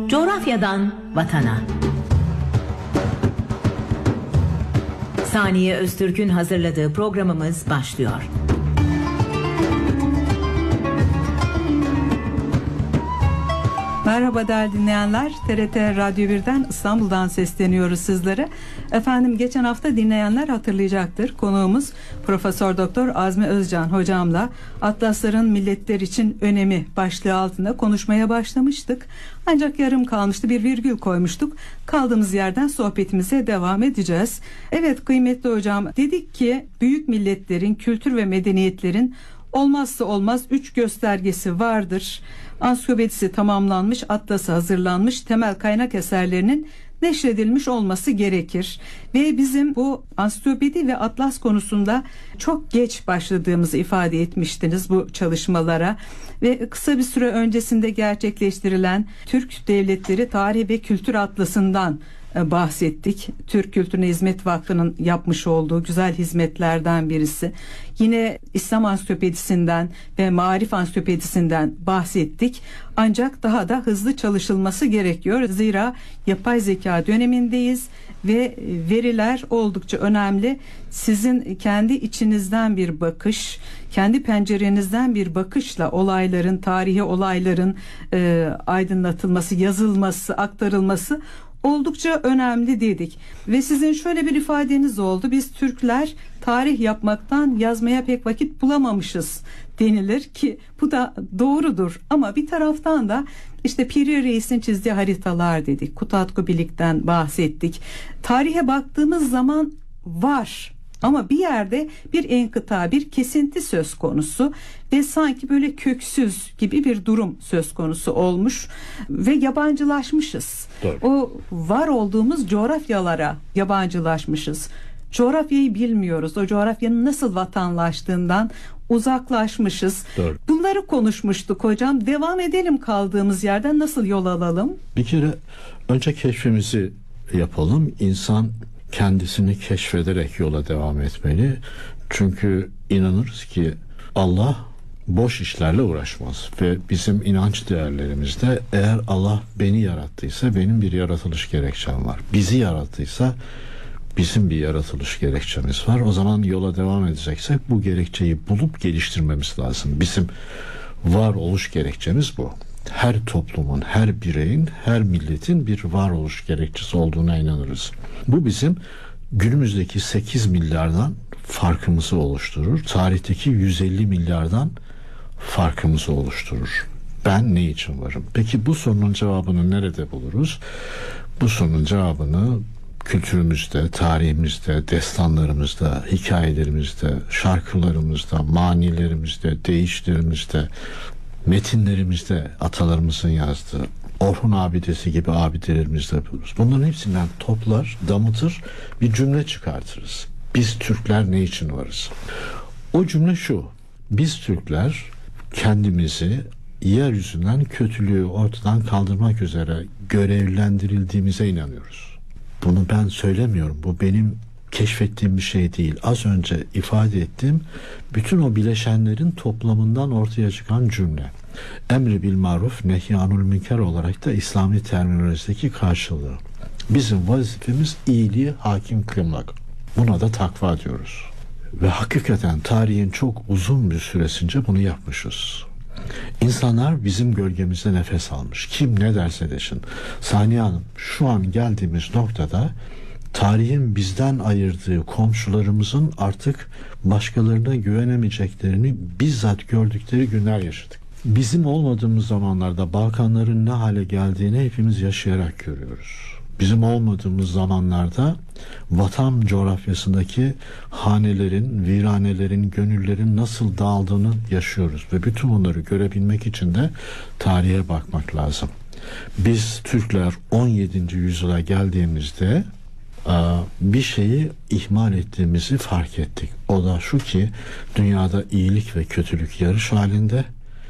Coğrafyadan vatana. Saniye Öztürk'ün hazırladığı programımız başlıyor. Merhaba değerli dinleyenler, TRT Radyo 1'den İstanbul'dan sesleniyoruz sizlere. Efendim, geçen hafta dinleyenler hatırlayacaktır. Konuğumuz Profesör Doktor Azmi Özcan hocamla Atlasların Milletler için Önemi başlığı altında konuşmaya başlamıştık. Ancak yarım kalmıştı, bir virgül koymuştuk. Kaldığımız yerden sohbetimize devam edeceğiz. Evet kıymetli hocam, dedik ki büyük milletlerin, kültür ve medeniyetlerin olmazsa olmaz 3 göstergesi vardır. Ansiklopedisi tamamlanmış, atlası hazırlanmış, temel kaynak eserlerinin neşredilmiş olması gerekir. Ve bizim bu ansiklopedi ve atlas konusunda çok geç başladığımızı ifade etmiştiniz bu çalışmalara. Ve kısa bir süre öncesinde gerçekleştirilen Türk Devletleri Tarih ve Kültür Atlası'ndan bahsettik. Türk Kültürüne Hizmet Vakfı'nın yapmış olduğu güzel hizmetlerden birisi. Yine İslam Ansiklopedisinden ve Maarif Ansiklopedisinden bahsettik. Ancak daha da hızlı çalışılması gerekiyor. Zira yapay zeka dönemindeyiz ve veriler oldukça önemli. Sizin kendi içinizden bir bakış, kendi pencerenizden bir bakışla olayların, tarihi olayların aydınlatılması, yazılması, aktarılması oldukça önemli dedik. Ve sizin şöyle bir ifadeniz oldu: biz Türkler tarih yapmaktan yazmaya pek vakit bulamamışız denilir ki bu da doğrudur. Ama bir taraftan da işte Piri Reis'in çizdiği haritalar dedik. Kutadgu Bilik'ten bahsettik. Tarihe baktığımız zaman var. Ama bir yerde bir enkıta, bir kesinti söz konusu ve sanki böyle köksüz gibi bir durum söz konusu olmuş ve yabancılaşmışız. Doğru. O var olduğumuz coğrafyalara yabancılaşmışız. Coğrafyayı bilmiyoruz. O coğrafyanın nasıl vatanlaştığından uzaklaşmışız. Doğru. Bunları konuşmuştuk hocam. Devam edelim kaldığımız yerden, nasıl yol alalım? Bir kere önce keşfimizi yapalım. İnsan kendisini keşfederek yola devam etmeli. Çünkü inanırız ki Allah boş işlerle uğraşmaz ve bizim inanç değerlerimizde eğer Allah beni yarattıysa benim bir yaratılış gerekçem var. Bizi yarattıysa bizim bir yaratılış gerekçemiz var. O zaman yola devam edeceksek bu gerekçeyi bulup geliştirmemiz lazım. Bizim varoluş gerekçemiz bu. Her toplumun, her bireyin, her milletin bir varoluş gerekçesi olduğuna inanırız. Bu bizim günümüzdeki 8 milyardan farkımızı oluşturur. Tarihteki 150 milyardan farkımızı oluşturur. Ben ne için varım? Peki bu sorunun cevabını nerede buluruz? Bu sorunun cevabını kültürümüzde, tarihimizde, destanlarımızda, hikayelerimizde, şarkılarımızda, manilerimizde, deyişlerimizde, metinlerimizde, atalarımızın yazdığı Orhun abidesi gibi abidelerimizde buluruz. Bunların hepsinden toplar, damıtır, bir cümle çıkartırız. Biz Türkler ne için varız? O cümle şu: biz Türkler kendimizi yeryüzünden kötülüğü ortadan kaldırmak üzere görevlendirildiğimize inanıyoruz. Bunu ben söylemiyorum. Bu benim keşfettiğim bir şey değil. Az önce ifade ettiğim bütün o bileşenlerin toplamından ortaya çıkan cümle. Emri bil maruf, nehyanul münker olarak da İslami terminolojideki karşılığı. Bizim vazifemiz iyiliği hakim kılmak. Buna da takva diyoruz. Ve hakikaten tarihin çok uzun bir süresince bunu yapmışız. İnsanlar bizim gölgemizde nefes almış. Kim ne derse desin. Saniye Hanım, şu an geldiğimiz noktada tarihin bizden ayırdığı komşularımızın artık başkalarına güvenemeyeceklerini bizzat gördükleri günler yaşadık. Bizim olmadığımız zamanlarda Balkanların ne hale geldiğini hepimiz yaşayarak görüyoruz. Bizim olmadığımız zamanlarda vatan coğrafyasındaki hanelerin, viranelerin, gönüllerin nasıl dağıldığını yaşıyoruz. Ve bütün bunları görebilmek için de tarihe bakmak lazım. Biz Türkler 17. yüzyıla geldiğimizde bir şeyi ihmal ettiğimizi fark ettik. O da şu ki dünyada iyilik ve kötülük yarış halinde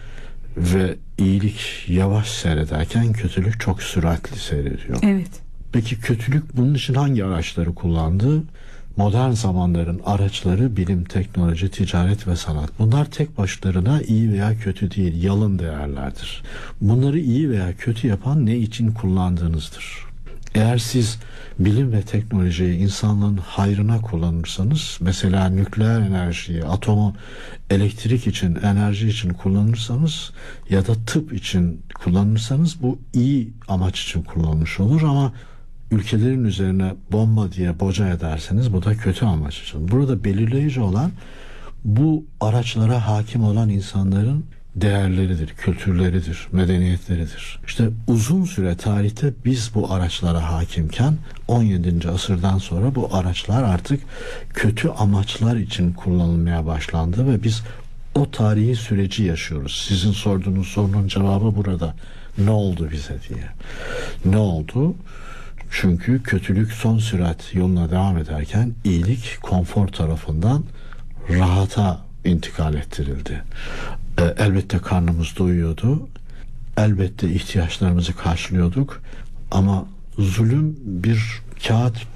ve iyilik yavaş seyrederken kötülük çok süratli seyrediyor. Evet. Peki kötülük bunun için hangi araçları kullandı? modern zamanların araçları bilim, teknoloji, ticaret ve sanat. Bunlar tek başlarına iyi veya kötü değil, yalın değerlerdir. Bunları iyi veya kötü yapan ne için kullandığınızdır. Eğer siz bilim ve teknolojiyi insanlığın hayrına kullanırsanız, mesela nükleer enerjiyi, atomu elektrik için, enerji için kullanırsanız ya da tıp için kullanırsanız bu iyi amaç için kullanılmış olur, ama ülkelerin üzerine bomba diye boca ederseniz bu da kötü amaç için. Burada belirleyici olan bu araçlara hakim olan insanların değerleridir, kültürleridir, medeniyetleridir. İşte uzun süre tarihte biz bu araçlara hakimken 17. asırdan sonra bu araçlar artık kötü amaçlar için kullanılmaya başlandı ve biz o tarihi süreci yaşıyoruz. Sizin sorduğunuz sorunun cevabı burada. Ne oldu bize diye. Ne oldu? Çünkü kötülük son sürat yoluna devam ederken iyilik konfor tarafından rahata intikal ettirildi. Elbette karnımız doyuyordu. Elbette ihtiyaçlarımızı karşılıyorduk. Ama zulüm bir kağıt